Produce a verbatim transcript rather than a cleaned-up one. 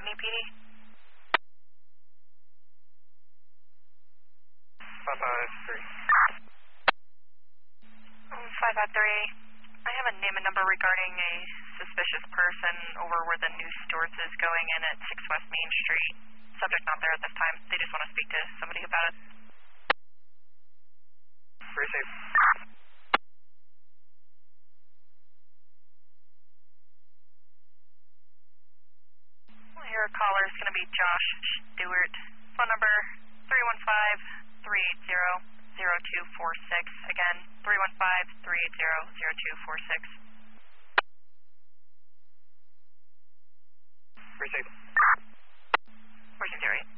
Albany P D. five five three. five five three. I have a name and number regarding a suspicious person over where the new Stewart's is going in at six West Main Street. Subject not there at this time. They just want to speak to somebody about it. Receive. Your caller is going to be Josh Stewart. Phone number three one five, three eight zero, zero two four six. Again, three one five, three eight zero, zero two four six. Receive. Where's your theory?